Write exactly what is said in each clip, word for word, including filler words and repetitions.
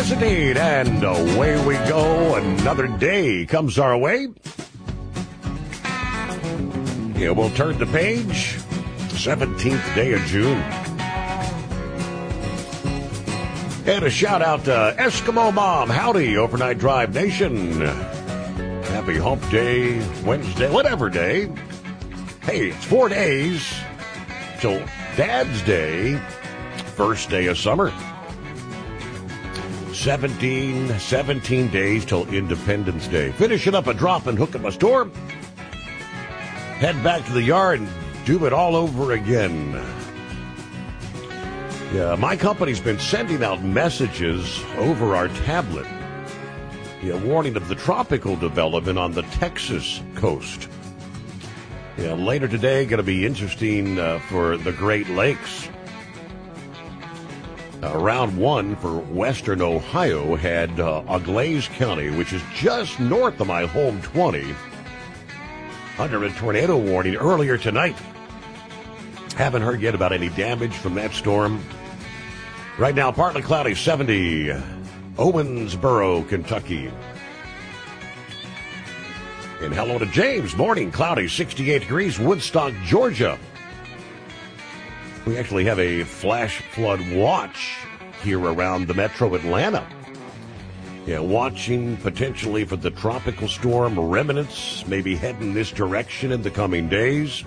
hesitate, and away we go. Another day comes our way. Yeah, we'll turn the page. seventeenth day of June. And a shout out to Eskimo Mom. Howdy, Overnight Drive Nation. Happy Hump Day, Wednesday, whatever day. Hey, it's four days till Dad's Day, first day of summer. seventeen, seventeen days till Independence Day. Finishing up a drop and hook at my store. Head back to the yard and do it all over again. Yeah, my company's been sending out messages over our tablet. Yeah, warning of the tropical development on the Texas coast. Yeah, later today, going to be interesting uh, for the Great Lakes. Uh, round one for western Ohio had uh, Auglaize County, which is just north of my home twenty, under a tornado warning earlier tonight. Haven't heard yet about any damage from that storm. Right now, partly cloudy, seventy, Owensboro, Kentucky. And hello to James, morning, cloudy, sixty-eight degrees, Woodstock, Georgia. We actually have a flash flood watch here around the metro Atlanta. Yeah, watching potentially for the tropical storm remnants, maybe heading this direction in the coming days.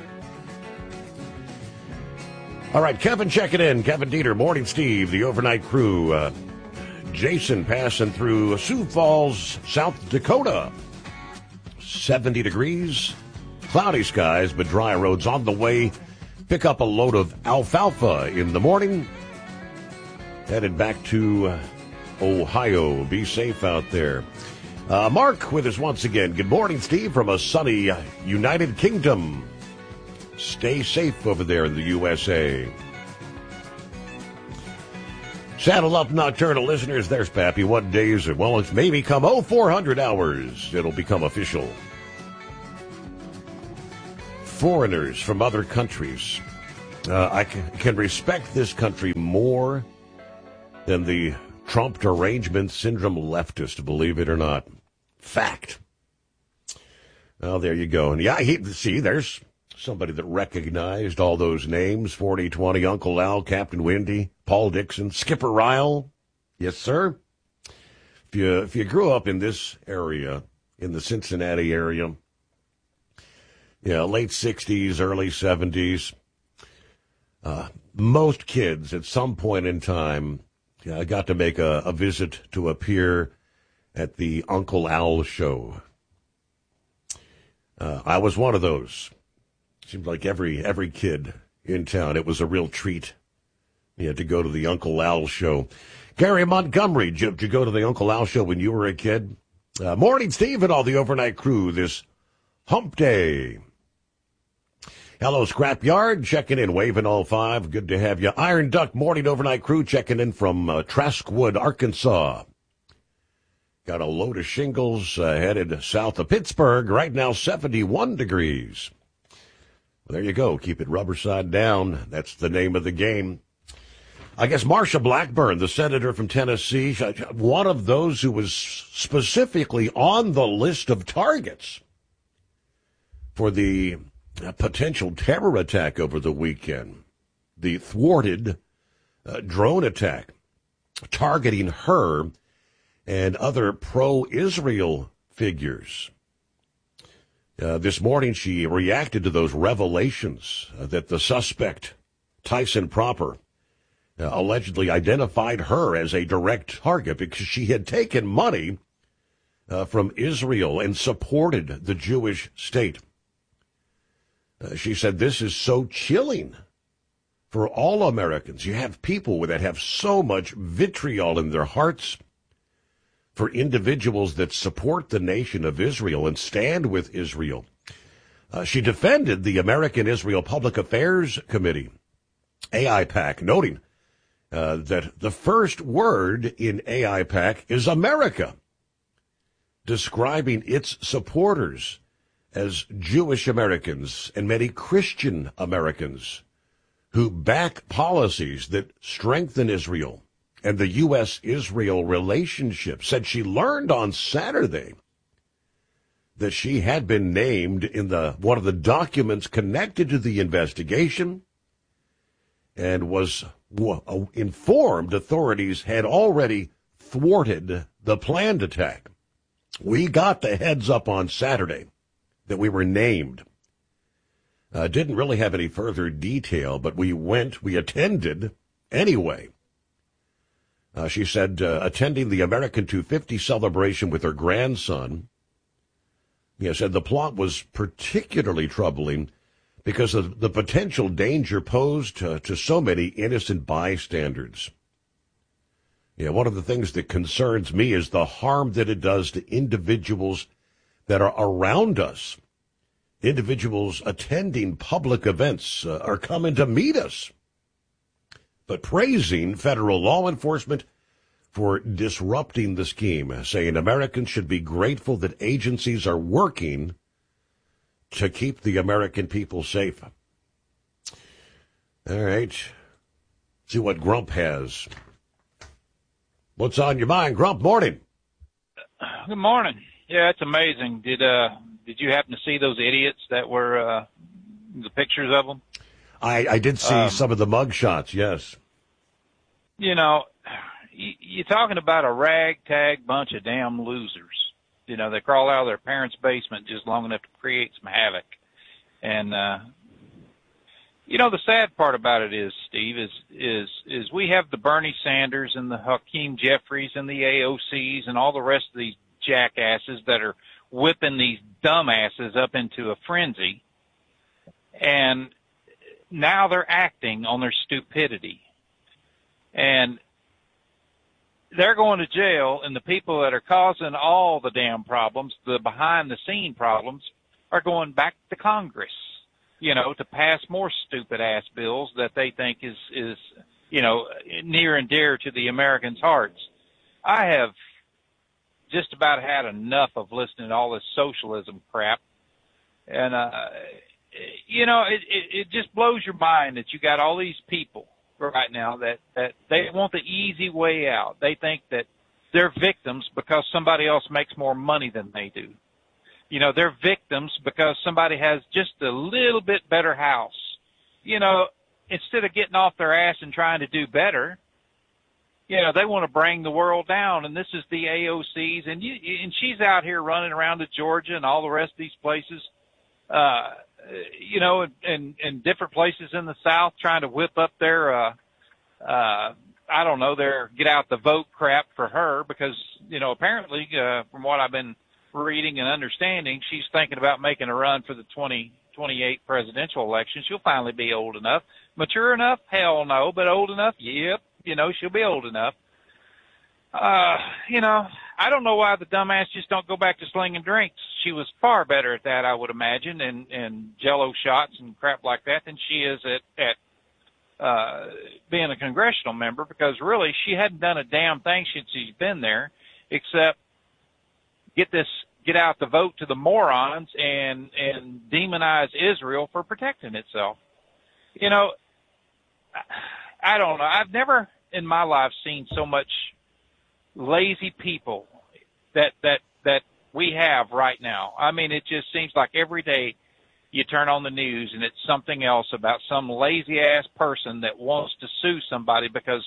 All right, Kevin checking in. Kevin Dieter, morning, Steve, the overnight crew. Uh, Jason passing through Sioux Falls, South Dakota. seventy degrees, cloudy skies, but dry roads on the way. Pick up a load of alfalfa in the morning. Headed back to uh, Ohio. Be safe out there. Uh, Mark with us once again. Good morning, Steve, from a sunny uh, United Kingdom. Stay safe over there in the U S A. Saddle up, nocturnal listeners. There's Pappy. What day is it? Well, it's maybe come, oh, four hundred hours. It'll become official. Foreigners from other countries. Uh, I can, can respect this country more than the Trump derangement syndrome leftist, believe it or not. Fact. Well, there you go. And yeah, he, see, there's somebody that recognized all those names. forty twenty, Uncle Al, Captain Windy, Paul Dixon, Skipper Ryle. Yes, sir. If you, if you grew up in this area, in the Cincinnati area, yeah, late sixties, early seventies. Uh, most kids at some point in time uh, got to make a, a visit to appear at the Uncle Al show. Uh, I was one of those. Seemed like every every kid in town, it was a real treat. You had to go to the Uncle Al show. Gary Montgomery, did you, did you go to the Uncle Al show when you were a kid? Uh, morning, Steve, and all the overnight crew this hump day. Hello, Scrapyard, checking in, waving all five. Good to have you. Iron Duck morning overnight crew checking in from uh, Traskwood, Arkansas. Got a load of shingles uh, headed south of Pittsburgh. Right now, seventy-one degrees. Well, there you go. Keep it rubber side down. That's the name of the game. I guess Marsha Blackburn, the senator from Tennessee, one of those who was specifically on the list of targets for the a potential terror attack over the weekend, the thwarted uh, drone attack targeting her and other pro-Israel figures. Uh, this morning, she reacted to those revelations uh, that the suspect, Tyson Proper, uh, allegedly identified her as a direct target because she had taken money uh, from Israel and supported the Jewish state. Uh, she said, this is so chilling for all Americans. You have people that have so much vitriol in their hearts for individuals that support the nation of Israel and stand with Israel. Uh, she defended the American Israel Public Affairs Committee, A I PAC, noting uh, that the first word in A I PAC is America, describing its supporters as Jewish Americans and many Christian Americans who back policies that strengthen Israel and the U S Israel relationship, said she learned on Saturday that she had been named in the one of the documents connected to the investigation and was w- informed authorities had already thwarted the planned attack. We got the heads up on Saturday that we were named. Uh, didn't really have any further detail, but we went, we attended anyway. Uh, she said uh, attending the American two fifty celebration with her grandson. He said the plot was particularly troubling because of the potential danger posed to, to so many innocent bystanders. Yeah, one of the things that concerns me is the harm that it does to individuals that are around us. Individuals attending public events uh, are coming to meet us, but praising federal law enforcement for disrupting the scheme, saying Americans should be grateful that agencies are working to keep the American people safe. All right. See what Grump has. What's on your mind, Grump? Morning. Good morning. Yeah, it's amazing. Did uh did you happen to see those idiots that were uh the pictures of them? I, I did see um, some of the mug shots, yes. You know, you're talking about a ragtag bunch of damn losers. You know, they crawl out of their parents' basement just long enough to create some havoc. And, uh, you know, the sad part about it is, Steve, is, is, is we have the Bernie Sanders and the Hakeem Jeffries and the A O Cs and all the rest of these jackasses that are whipping these dumbasses up into a frenzy. And now they're acting on their stupidity. And they're going to jail, and the people that are causing all the damn problems, the behind-the-scene problems, are going back to Congress, you know, to pass more stupid-ass bills that they think is, is, you know, near and dear to the Americans' hearts. I have just about had enough of listening to all this socialism crap. And, uh, you know, it, it, it just blows your mind that you got all these people right now that, that they want the easy way out. They think that they're victims because somebody else makes more money than they do. You know, they're victims because somebody has just a little bit better house. You know, instead of getting off their ass and trying to do better, you know, they want to bring the world down. And this is the A O Cs. And you, and she's out here running around to Georgia and all the rest of these places, uh, you know, in, in, in different places in the South trying to whip up their, uh, uh, I don't know, their get out the vote crap for her because, you know, apparently, uh, from what I've been reading and understanding, she's thinking about making a run for the twenty twenty-eight presidential election. She'll finally be old enough. Mature enough? Hell no. But old enough? Yep. You know, she'll be old enough. Uh, you know, I don't know why the dumbass just don't go back to slinging drinks. She was far better at that, I would imagine, and, and Jello shots and crap like that than she is at, at, uh, being a congressional member, because really she hadn't done a damn thing since she's been there except get this, get out the vote to the morons and, and demonize Israel for protecting itself. You know, I don't know. I've never in my life seen so much lazy people that, that, that we have right now. I mean, it just seems like every day you turn on the news and it's something else about some lazy ass person that wants to sue somebody because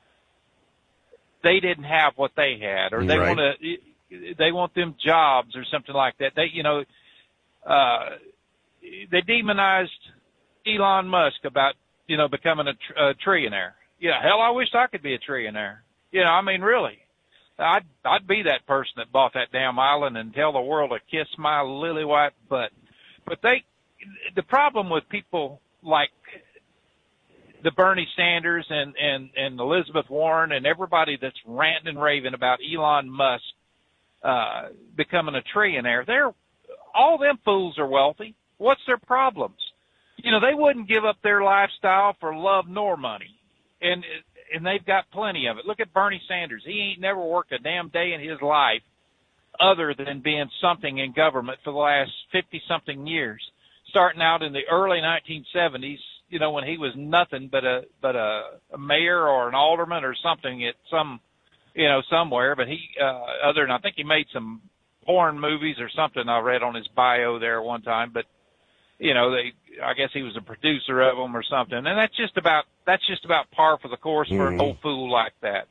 they didn't have what they had, or they right. want to, they want them jobs or something like that. They, you know, uh, they demonized Elon Musk about, you know, becoming a, tr- a trillionaire. Yeah, hell, I wish I could be a trillionaire. You know, I mean, really. I'd I'd be that person that bought that damn island and tell the world to kiss my lily white butt. But they, the problem with people like the Bernie Sanders and, and, and Elizabeth Warren and everybody that's ranting and raving about Elon Musk uh, becoming a trillionaire, they're, all them fools are wealthy. What's their problems? You know, they wouldn't give up their lifestyle for love nor money. And and they've got plenty of it. Look at Bernie Sanders. He ain't never worked a damn day in his life other than being something in government for the last fifty-something years. Starting out in the early nineteen seventies, you know, when he was nothing but a but a, a mayor or an alderman or something at some, you know, somewhere. But he, uh, other than I think he made some porn movies or something I read on his bio there one time. But you know, they, I guess he was a producer of them or something. And that's just about that's just about par for the course for mm-hmm. an old fool like that.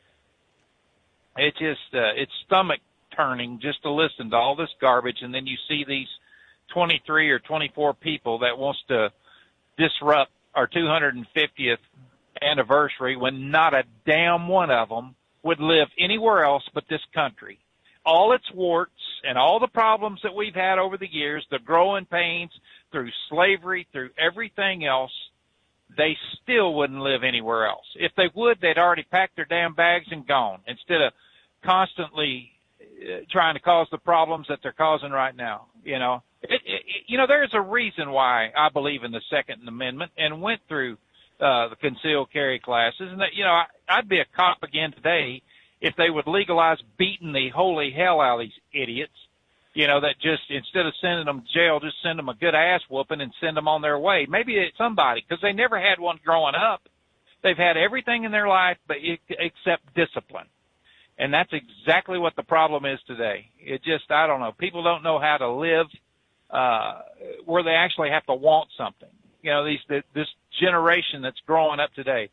It just uh, it's stomach turning just to listen to all this garbage, and then you see these twenty-three or twenty-four people that wants to disrupt our two hundred fiftieth anniversary when not a damn one of them would live anywhere else but this country. All its warts and all the problems that we've had over the years, the growing pains through slavery, through everything else, they still wouldn't live anywhere else. If they would, they'd already packed their damn bags and gone instead of constantly uh, trying to cause the problems that they're causing right now. You know, it, it, you know, there's a reason why I believe in the Second Amendment and went through uh, the concealed carry classes, and that, you know, I, I'd be a cop again today if they would legalize beating the holy hell out of these idiots, you know, that just, instead of sending them to jail, just send them a good ass whooping and send them on their way. Maybe it's somebody, because they never had one growing up. They've had everything in their life but except discipline. And that's exactly what the problem is today. It just, I don't know, people don't know how to live uh, where they actually have to want something. You know, these this generation that's growing up today,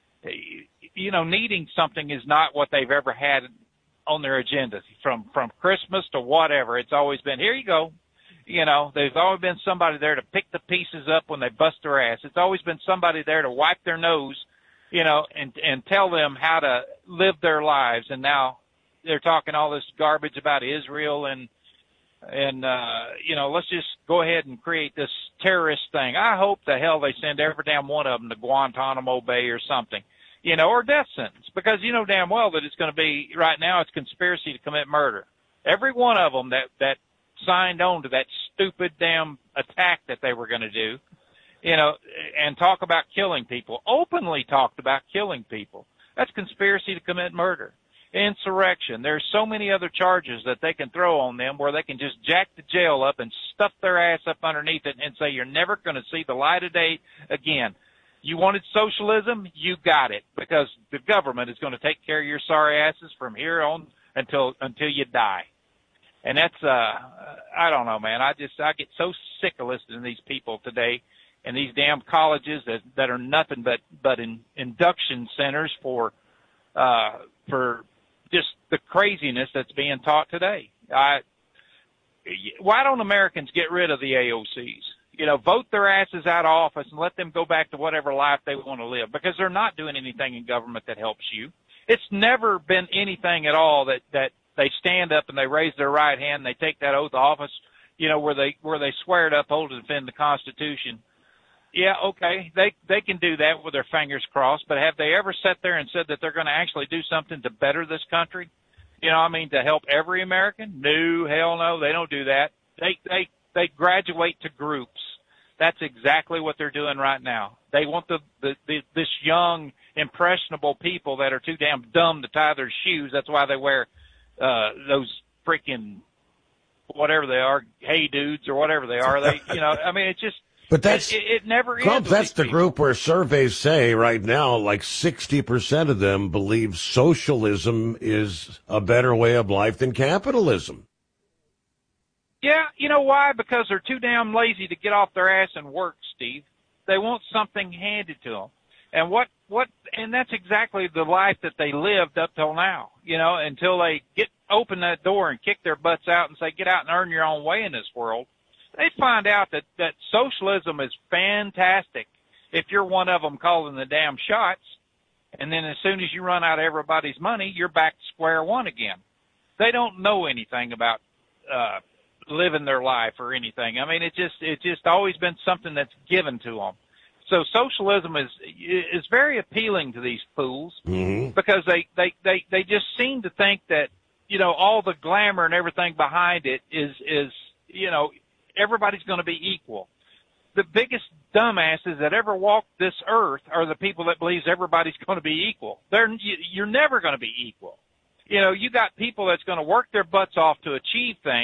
you know, needing something is not what they've ever had on their agenda. From from Christmas to whatever, it's always been, here you go. You know, there's always been somebody there to pick the pieces up when they bust their ass. It's always been somebody there to wipe their nose, you know, and and tell them how to live their lives. And now they're talking all this garbage about Israel and and uh you know, let's just go ahead and create this terrorist thing. I hope the hell they send every damn one of them to Guantanamo Bay or something, you know, or death sentence, because you know damn well that it's going to be, right now it's conspiracy to commit murder. Every one of them that that signed on to that stupid damn attack that they were going to do, you know, and talk about killing people, openly talked about killing people. That's conspiracy to commit murder. Insurrection. There's so many other charges that they can throw on them where they can just jack the jail up and stuff their ass up underneath it and say you're never going to see the light of day again. You wanted socialism? You got it, because the government is going to take care of your sorry asses from here on until until you die. And that's, uh, I don't know, man. I just, I get so sick of listening to these people today and these damn colleges that, that are nothing but, but in, induction centers for, uh, for just the craziness that's being taught today. I, why don't Americans get rid of the A O Cs? You know, vote their asses out of office and let them go back to whatever life they want to live, because they're not doing anything in government that helps you. It's never been anything at all that, that they stand up and they raise their right hand and they take that oath of office, you know, where they, where they swear to uphold and defend the Constitution. Yeah, okay, they they can do that with their fingers crossed, but have they ever sat there and said that they're going to actually do something to better this country? You know, I mean, to help every American? No, hell no, they don't do that. They they they graduate to groups. That's exactly what they're doing right now. They want the, the, the this young, impressionable people that are too damn dumb to tie their shoes. That's why they wear uh those freaking whatever they are, hey dudes or whatever they are. They, you know, I mean, it's just. But that's, it, it never Trump, is. that's the people. group where surveys say right now, like sixty percent of them believe socialism is a better way of life than capitalism. Yeah, you know why? Because they're too damn lazy to get off their ass and work, Steve. They want something handed to them. And what, what, and that's exactly the life that they lived up till now, you know, until they get, open that door and kick their butts out and say, get out and earn your own way in this world. They find out that, that socialism is fantastic if you're one of them calling the damn shots, and then as soon as you run out of everybody's money, you're back to square one again. They don't know anything about uh living their life or anything. I mean, it just it's just always been something that's given to them. So socialism is is very appealing to these fools, mm-hmm. because they, they, they, they just seem to think that, you know, all the glamour and everything behind it is, is you know, everybody's going to be equal. The biggest dumbasses that ever walked this earth are the people that believes everybody's going to be equal. They're, you're never going to be equal. You know, you got people that's going to work their butts off to achieve things,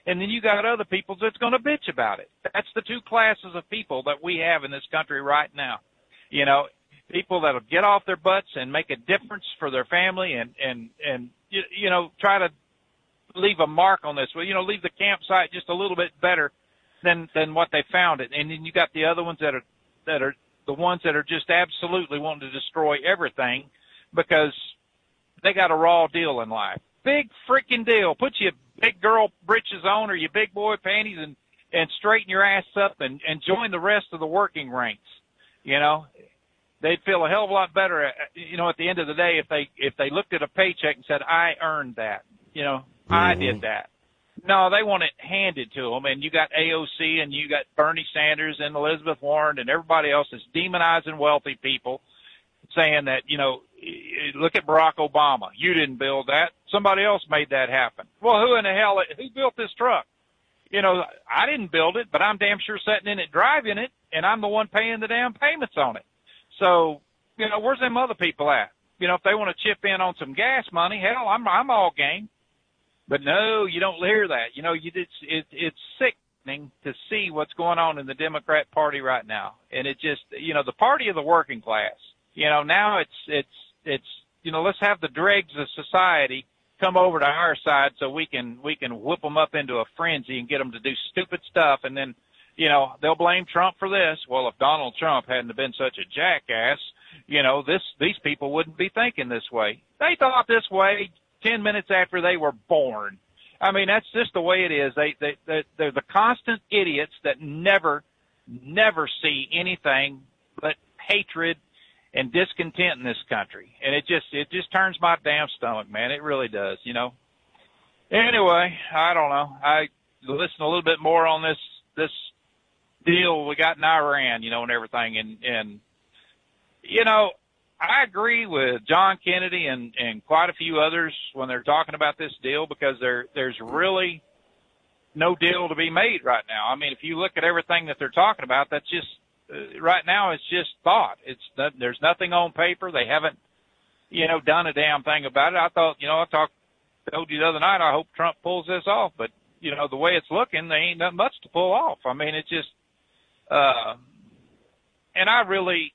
and then you got other people that's going to bitch about it. That's the two classes of people that we have in this country right now. You know, people that'll get off their butts and make a difference for their family and, and, and, you, you know, try to leave a mark on this. Well, you know, leave the campsite just a little bit better than, than what they found it. And then you got the other ones that are, that are the ones that are just absolutely wanting to destroy everything because they got a raw deal in life. Big freaking deal. Put your big girl britches on or your big boy panties and, and straighten your ass up and, and join the rest of the working ranks. You know, they'd feel a hell of a lot better, you know, at the end of the day if they if they looked at a paycheck and said, I earned that, you know, mm-hmm. I did that. No, they want it handed to them, and you got A O C and you got Bernie Sanders and Elizabeth Warren and everybody else that's demonizing wealthy people, saying that, you know, look at Barack Obama. You didn't build that. Somebody else made that happen. Well, who in the hell, who built this truck? You know, I didn't build it, but I'm damn sure sitting in it driving it, and I'm the one paying the damn payments on it. So, you know, where's them other people at? You know, if they want to chip in on some gas money, hell, I'm I'm all game. But no, you don't hear that. You know, you it's it, it's sickening to see what's going on in the Democrat Party right now, and it just, you know, the party of the working class. You know, now it's it's it's you know, let's have the dregs of society come over to our side so we can we can whip them up into a frenzy and get them to do stupid stuff, and then, you know, they'll blame Trump for this. Well, if Donald Trump hadn't been such a jackass, you know, this these people wouldn't be thinking this way. They thought this way ten minutes after they were born. I mean, that's just the way it is. They they, they they're the constant idiots that never never see anything but hatred and discontent in this country. And it just, it just turns my damn stomach, man. It really does, you know. Anyway, I don't know. I listened a little bit more on this, this deal we got in Iran, you know, and everything. And, and, you know, I agree with John Kennedy and, and quite a few others when they're talking about this deal, because there, there's really no deal to be made right now. I mean, if you look at everything that they're talking about, that's just, Uh, right now it's just thought. It's not, there's nothing on paper. They haven't, you know, done a damn thing about it. I thought, you know, I talked, told you the other night, I hope Trump pulls this off, but you know, the way it's looking, there ain't nothing much to pull off. I mean, it's just, uh, and I really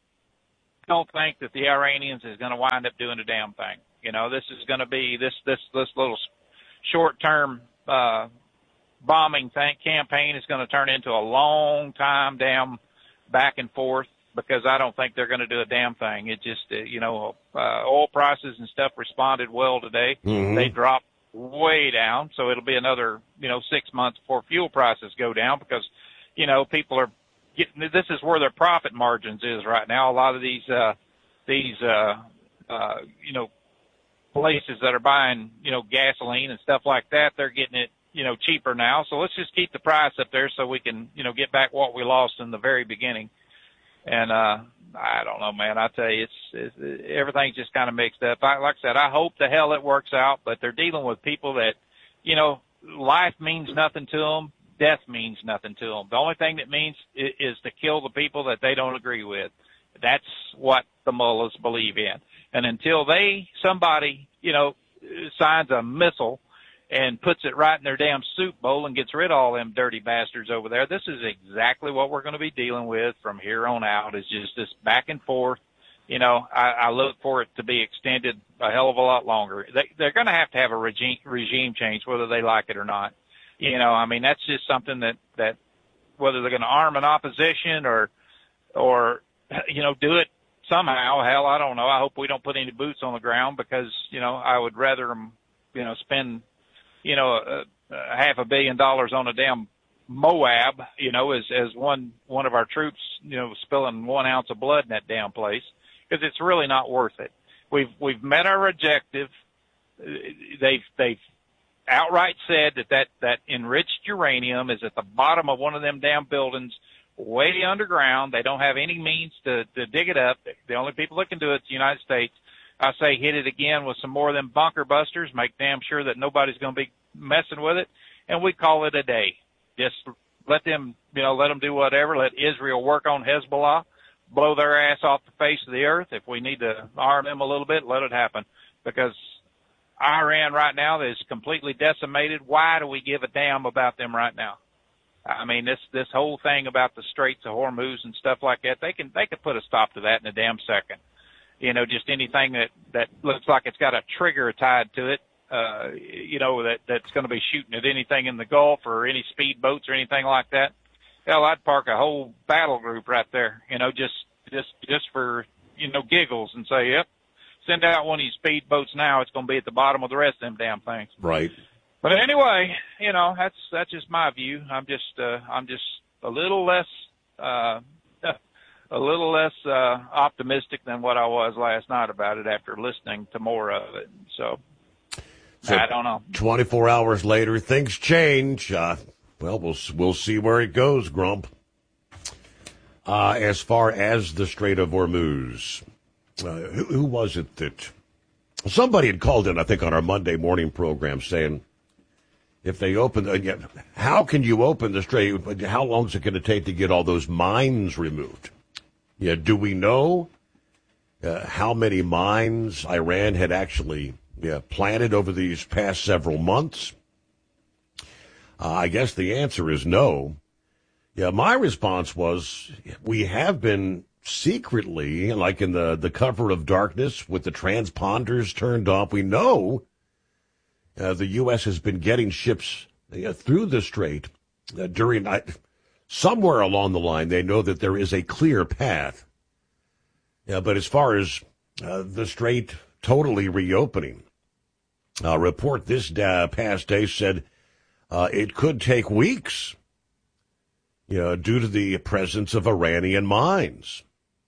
don't think that the Iranians is going to wind up doing a damn thing. You know, this is going to be this, this, this little short-term, uh, bombing thing campaign is going to turn into a long time damn back and forth, because I don't think they're going to do a damn thing. It just, uh, you know, uh, oil prices and stuff responded well today. Mm-hmm. They dropped way down, so it'll be another, you know, six months before fuel prices go down, because, you know, people are getting, this is where their profit margins is right now. A lot of these, uh, these, uh, uh, you know, places that are buying, you know, gasoline and stuff like that, they're getting it, you know, cheaper now. So let's just keep the price up there so we can, you know, get back what we lost in the very beginning. And, uh, I don't know, man, I tell you, it's, it's everything's just kind of mixed up. I, like I said, I hope the hell it works out, but they're dealing with people that, you know, life means nothing to them. Death means nothing to them. The only thing that means is, is to kill the people that they don't agree with. That's what the mullahs believe in. And until they, somebody, you know, signs a missile and puts it right in their damn soup bowl and gets rid of all them dirty bastards over there, this is exactly what we're going to be dealing with from here on out, is just this back and forth. You know, I, I look for it to be extended a hell of a lot longer. They, they're going to have to have a regime, regime change, whether they like it or not. You know, I mean, that's just something that, that whether they're going to arm an opposition or, or, you know, do it somehow, hell, I don't know. I hope we don't put any boots on the ground, because, you know, I would rather them, you know, spend, you know, a, a half a billion dollars on a damn Moab, you know, as, as one, one of our troops, you know, spilling one ounce of blood in that damn place, because it's really not worth it. We've, we've met our objective. They've, they've outright said that, that, that enriched uranium is at the bottom of one of them damn buildings way underground. They don't have any means to, to dig it up. The only people that can do it is the United States. I say hit it again with some more of them bunker busters, make damn sure that nobody's going to be messing with it, and we call it a day. Just let them, you know, let them do whatever. Let Israel work on Hezbollah, blow their ass off the face of the earth. If we need to arm them a little bit, let it happen, because Iran right now that is completely decimated. Why do we give a damn about them right now? I mean, this this whole thing about the Straits of Hormuz and stuff like that, they can they could put a stop to that in a damn second. You know, just anything that that looks like it's got a trigger tied to it, uh, you know, that that's going to be shooting at anything in the Gulf or any speedboats or anything like that. Hell, I'd park a whole battle group right there, you know, just just just for, you know, giggles, and say, yep, send out one of these speedboats now. It's going to be at the bottom of the rest of them damn things. Right. But anyway, you know, that's that's just my view. I'm just uh, I'm just a little less uh, a little less uh, optimistic than what I was last night about it after listening to more of it. So, so I don't know. twenty-four hours later, things change. Uh, well, we'll we'll see where it goes, Grump. Uh, as far as the Strait of Hormuz, uh, who, who was it that somebody had called in? I think on our Monday morning program saying, if they open, uh, how can you open the strait? How long is it going to take to get all those mines removed? Yeah, do we know uh, how many mines Iran had actually yeah, planted over these past several months? Uh, I guess the answer is no. Yeah, my response was we have been secretly, like in the, the cover of darkness with the transponders turned off, we know Uh, the U S has been getting ships uh, through the strait uh, during uh, somewhere along the line. They know that there is a clear path. Yeah, but as far as uh, the strait totally reopening, a report this uh, past day said uh, it could take weeks, you know, due to the presence of Iranian mines.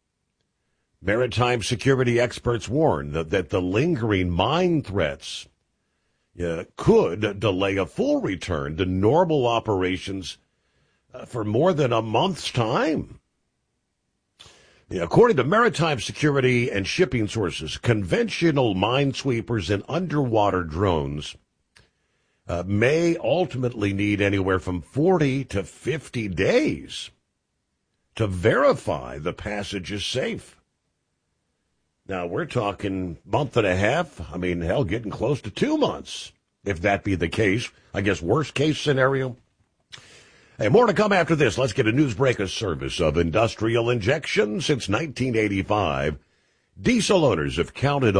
Maritime security experts warn that, that the lingering mine threats Uh, could delay a full return to normal operations uh, for more than a month's time. Yeah, according to maritime security and shipping sources, conventional minesweepers and underwater drones uh, may ultimately need anywhere from forty to fifty days to verify the passage is safe. Now, we're talking month and a half. I mean, hell, getting close to two months, if that be the case. I guess worst case scenario. Hey, more to come after this. Let's get a newsbreaker service of industrial injection. Since nineteen eighty-five, diesel owners have counted